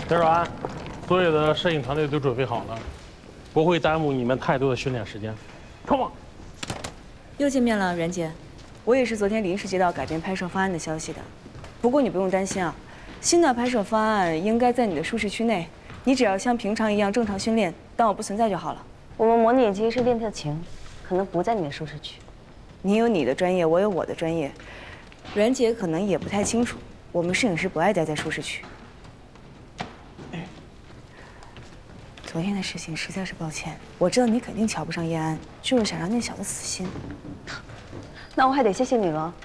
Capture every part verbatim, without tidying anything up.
陈守安，所有的摄影团队都准备好了，不会耽误你们太多的训练时间。Come on。 又见面了，袁姐。我也是昨天临时接到改变拍摄方案的消息的，不过你不用担心啊，新的拍摄方案应该在你的舒适区内，你只要像平常一样正常训练，当我不存在就好了。 我们模拟机是练特勤，可能不在你的舒适区。 你有你的专业，我有我的专业，袁姐可能也不太清楚，我们摄影师不爱待在舒适区。昨天的事情实在是抱歉，我知道你肯定瞧不上叶安，就是想让那小子死心。 那我还得谢谢你了。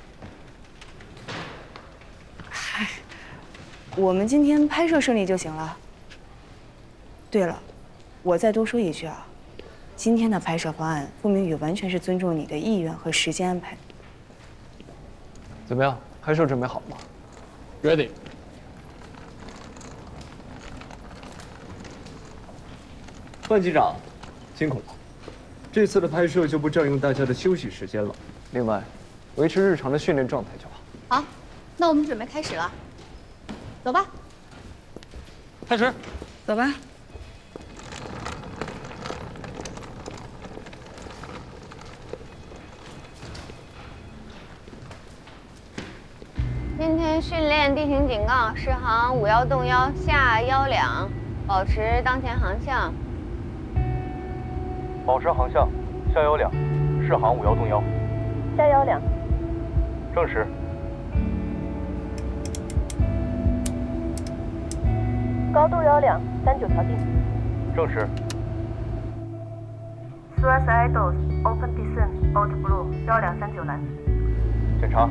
嗨，我们今天拍摄顺利就行了。对了，我再多说一句啊，今天的拍摄方案，付明宇完全是尊重你的意愿和时间安排。 怎么样，拍摄准备好了吗 ？Ready。 范机长，辛苦了。这次的拍摄就不占用大家的休息时间了。 另外，维持日常的训练状态就好。 好，那我们准备开始了，走吧。 开始， 走吧。 今天训练地形警告，适航五幺洞幺下幺两，保持当前航向。 保持航向，下幺两，适航五幺洞幺。 下幺两。 证实。 高度幺两，三九调定。 证实。 Source idos open descent out blue 幺两三九蓝。 检查。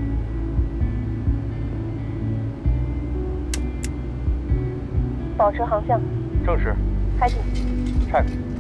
保持航向。 证实。 开进。 check。